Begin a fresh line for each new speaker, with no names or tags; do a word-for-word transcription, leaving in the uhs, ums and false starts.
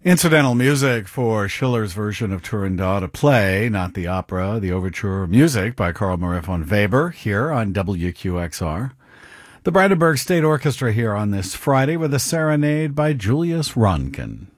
Incidental music for Schiller's version of Turandot, a play, not the opera, the overture music by Carl Maria von Weber, here on W Q X R. The Brandenburg State Orchestra here on this Friday with a serenade by Julius Ronkin.